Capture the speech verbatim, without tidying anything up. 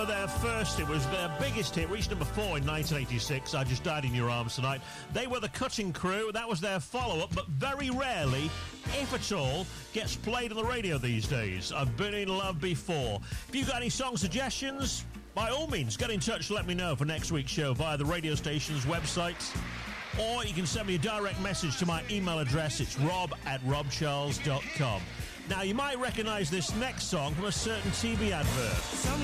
Their first, it was their biggest hit, reached number four in nineteen eighty-six, I Just Died in Your Arms Tonight. They were the Cutting Crew, that was their follow-up, but very rarely, if at all, gets played on the radio these days. I've Been in Love Before. If you've got any song suggestions, by all means, get in touch, let me know for next week's show via the radio station's website. Or you can send me a direct message to my email address, it's rob at rob charles dot com. Now, you might recognise this next song from a certain T V advert.